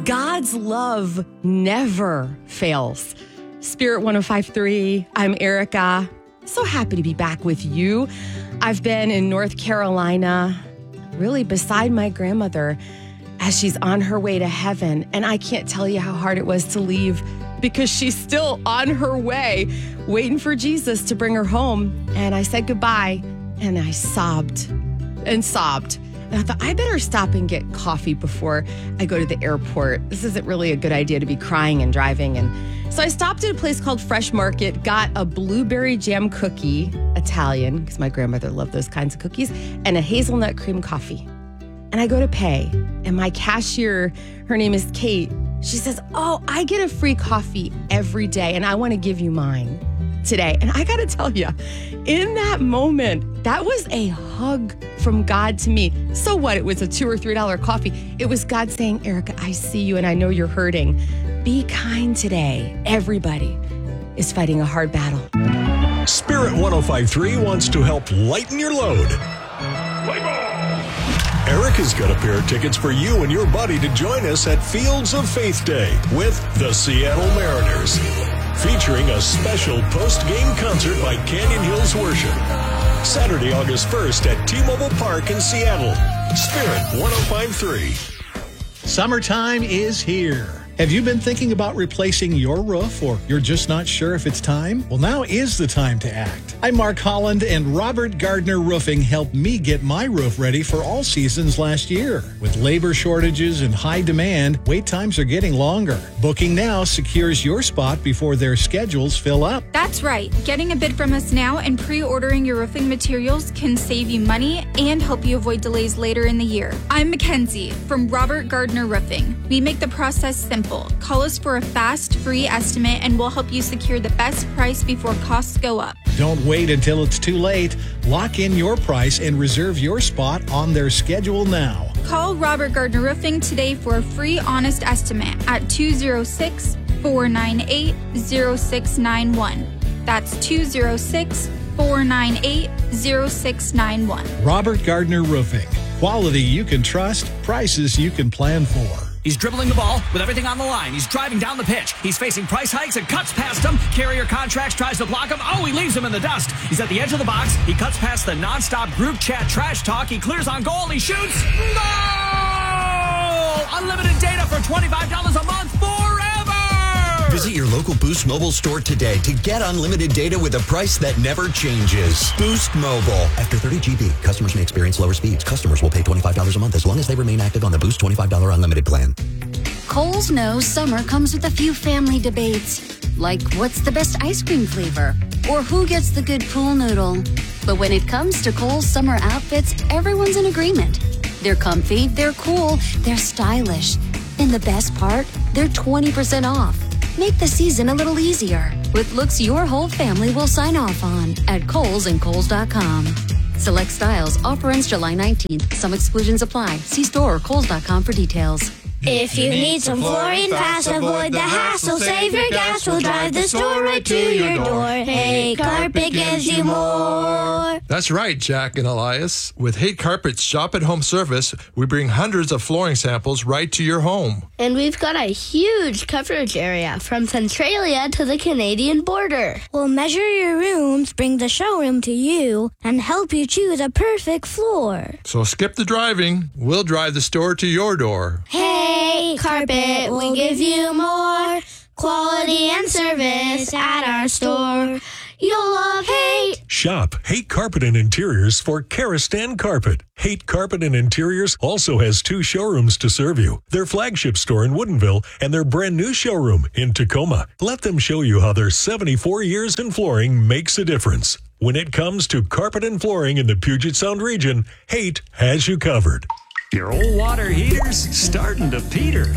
God's love never fails. Spirit 105.3, I'm Erica. So happy to be back with you. I've been in North Carolina, really beside my grandmother as she's on her way to heaven. And I can't tell you how hard it was to leave because she's still on her way, waiting for Jesus to bring her home. And I said goodbye, and I sobbed and sobbed. And I thought, I better stop and get coffee before I go to the airport. This isn't really a good idea to be crying and driving. And so I stopped at a place called Fresh Market, got a blueberry jam cookie, Italian, because my grandmother loved those kinds of cookies, and a hazelnut cream coffee. And I go to pay, and my cashier, her name is Kate, she says, oh, I get a free coffee every day, and I want to give you mine today. And I got to tell you, in that moment, that was a hug from God to me. So what? It was a $2 or $3 coffee. It was God saying, Erica, I see you and I know you're hurting. Be kind today. Everybody is fighting a hard battle. Spirit 105.3 wants to help lighten your load. Erica's got a pair of tickets for you and your buddy to join us at Fields of Faith Day with the Seattle Mariners, featuring a special post-game concert by Canyon Hills Worship. Saturday, August 1st at T-Mobile Park in Seattle. Spirit 105.3. Summertime is here. Have you been thinking about replacing your roof, or you're just not sure if it's time? Well, now is the time to act. I'm Mark Holland, and Robert Gardner Roofing helped me get my roof ready for all seasons last year. With labor shortages and high demand, wait times are getting longer. Booking now secures your spot before their schedules fill up. That's right. Getting a bid from us now and pre-ordering your roofing materials can save you money and help you avoid delays later in the year. I'm Mackenzie from Robert Gardner Roofing. We make the process simple. Call us for a fast, free estimate, and we'll help you secure the best price before costs go up. Don't wait until it's too late. Lock in your price and reserve your spot on their schedule now. Call Robert Gardner Roofing today for a free, honest estimate at 206-498-0691. That's 206-498-0691. Robert Gardner Roofing. Quality you can trust, prices you can plan for. He's dribbling the ball with everything on the line. He's driving down the pitch. He's facing price hikes and cuts past him. Carrier Contracts tries to block him. Oh, he leaves him in the dust. He's at the edge of the box. He cuts past the nonstop group chat trash talk. He clears on goal. He shoots. Goal! Unlimited data for $25 a month forever! Visit your local Boost Mobile store today to get unlimited data with a price that never changes. Boost Mobile. After 30 GB, customers may experience lower speeds. Customers will pay $25 a month as long as they remain active on the Boost $25 unlimited plan. Kohl's knows summer comes with a few family debates, like what's the best ice cream flavor, or who gets the good pool noodle. But when it comes to Kohl's summer outfits, everyone's in agreement. They're comfy, they're cool, they're stylish. And the best part, they're 20% off. Make the season a little easier with looks your whole family will sign off on at Kohl's and Kohl's.com. Select styles. Offer ends July 19th. Some exclusions apply. See store or Kohl's.com for details. If you need some flooring fast, avoid the hassle, save your gas, we'll drive the store right to your door. Hey Carpet gives you more. That's right, Jack and Elias. With Hate Carpet's Shop at Home service, we bring hundreds of flooring samples right to your home. And we've got a huge coverage area from Centralia to the Canadian border. We'll measure your rooms, bring the showroom to you, and help you choose a perfect floor. So skip the driving. We'll drive the store to your door. Hey Carpet, we'll give you more quality and service at our store. You'll love Hate. Shop Hate Carpet and Interiors for Karistan Carpet. Hate Carpet and Interiors also has 2 showrooms to serve you. Their flagship store in Woodinville and their brand new showroom in Tacoma. Let them show you how their 74 years in flooring makes a difference. When it comes to carpet and flooring in the Puget Sound region, Hate has you covered. Your old water heater's starting to peter.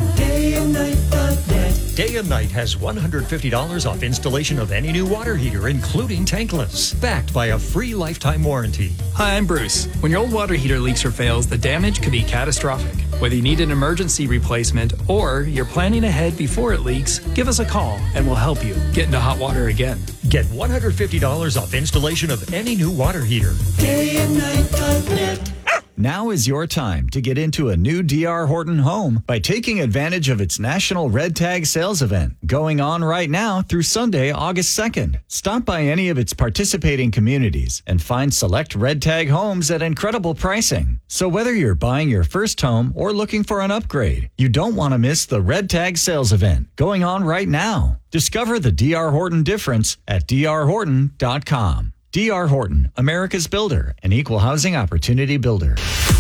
DayandNight.net. Day and Night has $150 off installation of any new water heater, including tankless, backed by a free lifetime warranty. Hi, I'm Bruce. When your old water heater leaks or fails, the damage could be catastrophic. Whether you need an emergency replacement or you're planning ahead before it leaks, give us a call and we'll help you get into hot water again. Get $150 off installation of any new water heater. DayandNight.net. Now is your time to get into a new D.R. Horton home by taking advantage of its National Red Tag Sales Event going on right now through Sunday, August 2nd. Stop by any of its participating communities and find select Red Tag homes at incredible pricing. So whether you're buying your first home or looking for an upgrade, you don't want to miss the Red Tag Sales Event going on right now. Discover the D.R. Horton difference at drhorton.com. D.R. Horton, America's builder and equal housing opportunity builder.